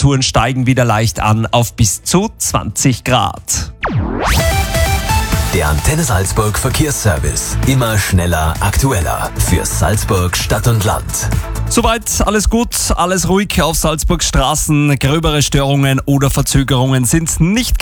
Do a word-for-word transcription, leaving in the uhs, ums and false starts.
Temperaturen steigen wieder leicht an auf bis zu zwanzig Grad. Der Antenne Salzburg Verkehrsservice. Immer schneller, aktueller. Für Salzburg Stadt und Land. Soweit alles gut, alles ruhig auf Salzburgs Straßen. Gröbere Störungen oder Verzögerungen sind nicht